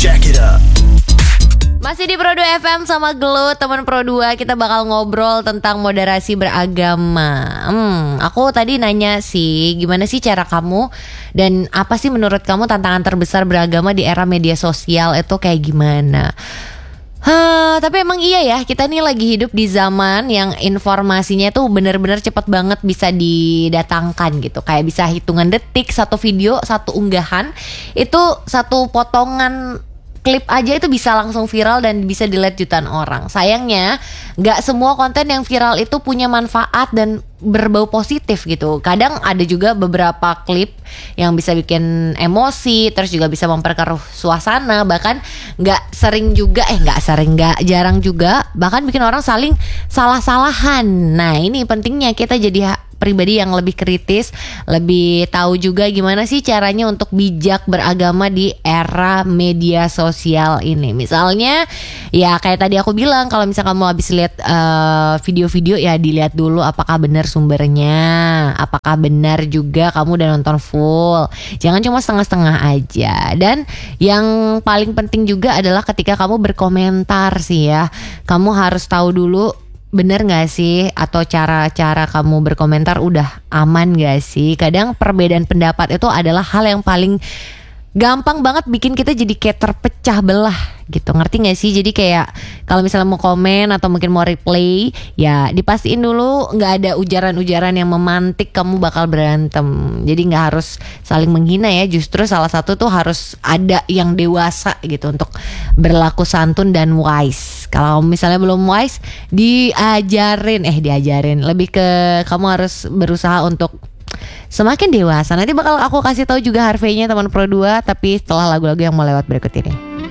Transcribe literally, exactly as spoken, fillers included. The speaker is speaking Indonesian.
Jack it up. Masih di Pro dua F M sama Glo, teman Pro dua. Kita bakal ngobrol tentang moderasi beragama. Hmm, aku tadi nanya sih, gimana sih cara kamu dan apa sih menurut kamu tantangan terbesar beragama di era media sosial itu kayak gimana? Hah, tapi emang iya ya, kita nih lagi hidup di zaman yang informasinya tuh bener-bener cepet banget bisa didatangkan gitu. Kayak bisa hitungan detik, satu video, satu unggahan, itu satu potongan klip aja itu bisa langsung viral dan bisa dilihat jutaan orang. Sayangnya gak semua konten yang viral itu punya manfaat dan berbau positif gitu. Kadang ada juga beberapa klip yang bisa bikin emosi, terus juga bisa memperkeruh suasana. Bahkan gak sering juga, eh gak sering, gak jarang juga, bahkan bikin orang saling salah-salahan. Nah ini pentingnya kita jadi pribadi yang lebih kritis, lebih tahu juga gimana sih caranya untuk bijak beragama di era media sosial ini. Misalnya ya kayak tadi aku bilang, kalau misalnya kamu habis lihat uh, video-video ya dilihat dulu apakah benar sumbernya, apakah benar juga kamu udah nonton full. Jangan cuma setengah-setengah aja. Dan yang paling penting juga adalah ketika kamu berkomentar sih ya, kamu harus tahu dulu bener gak sih, atau cara-cara kamu berkomentar udah aman gak sih. Kadang perbedaan pendapat itu adalah hal yang paling gampang banget bikin kita jadi kayak terpecah belah gitu, ngerti gak sih? Jadi kayak kalau misalnya mau komen atau mungkin mau replay, ya dipastiin dulu gak ada ujaran-ujaran yang memantik kamu bakal berantem. Jadi gak harus saling menghina ya, justru salah satu tuh harus ada yang dewasa gitu untuk berlaku santun dan wise. Kalau misalnya belum wise, diajarin, eh diajarin lebih ke kamu harus berusaha untuk semakin dewasa. Nanti bakal aku kasih tahu juga Harvey-nya teman Pro dua, tapi setelah lagu-lagu yang mau lewat berikut ini.